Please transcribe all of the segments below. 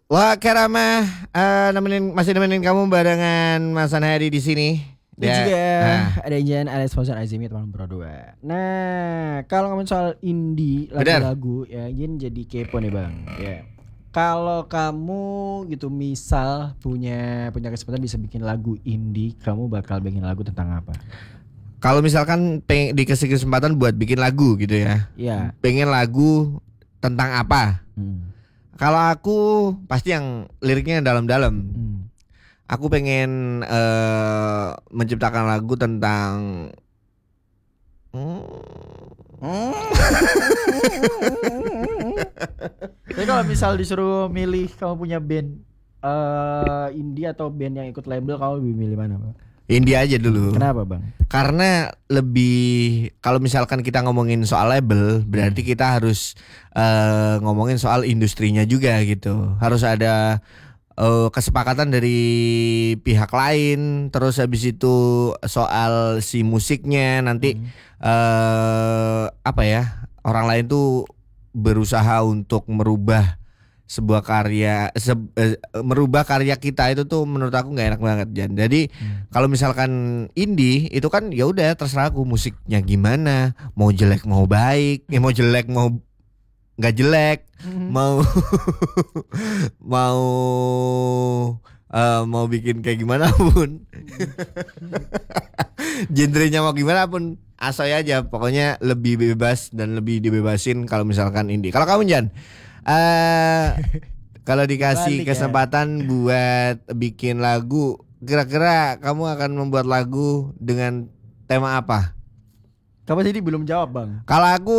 Wah, Karama, masih nemenin kamu barengan Mas Hadi di sini. Dan juga Nah, ada Jan alias Fauzan Azimi teman berdua. Nah, kalau ngomongin soal indie benar. lagu-lagu ya, Jan jadi kepo nih bang. Ya, kalau kamu gitu misal punya kesempatan bisa bikin lagu indie, kamu bakal bikin lagu tentang apa? Kalau misalkan dikasih kesempatan buat bikin lagu gitu ya, Ya. pengen lagu tentang apa? Hmm. Kalau aku pasti yang liriknya dalam-dalam. Hmm. Aku pengen menciptakan lagu tentang Tapi kalau misal disuruh milih kamu punya band indie atau band yang ikut label, kamu lebih milih mana bang? indie aja dulu. Kenapa bang? Karena lebih, kalau misalkan kita ngomongin soal label, berarti kita harus ngomongin soal industrinya juga gitu. Harus ada kesepakatan dari pihak lain. Terus habis itu soal si musiknya nanti apa ya? Orang lain tuh berusaha untuk merubah sebuah karya, merubah karya kita itu tuh menurut aku nggak enak banget Jan. Jadi kalau misalkan indie itu kan ya udah terserah aku musiknya gimana, mau jelek mau baik, mau jelek mau nggak jelek, mau mau mau bikin kayak gimana pun, genrenya mau gimana pun, asoy aja. Pokoknya lebih bebas dan lebih dibebasin kalau misalkan indie. Kalau kamu Jan, kalau dikasih Balik ya. kesempatan buat bikin lagu, kira-kira kamu akan membuat lagu dengan tema apa? Kamu tadi belum jawab bang. Kalau aku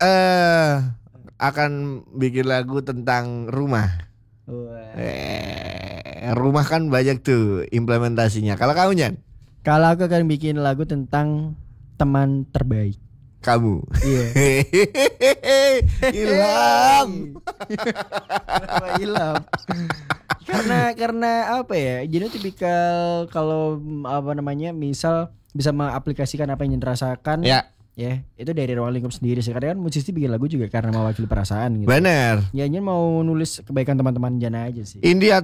akan bikin lagu tentang rumah. Rumah kan banyak tuh implementasinya. Kalau kamu Jan? Kalau aku akan bikin lagu tentang teman terbaik. Kamu. Iya. Ilham. Kenapa Ilham? Karena apa ya? Jadi tipikal kalau apa namanya, misal bisa mengaplikasikan apa yang dirasakan. Ya. Ya, itu dari ruang lingkup sendiri sih. Karena kan musisi bikin lagu juga karena mewakili perasaan gitu. Bener. Ya, Jan mau nulis kebaikan teman-teman Jana aja sih. Indie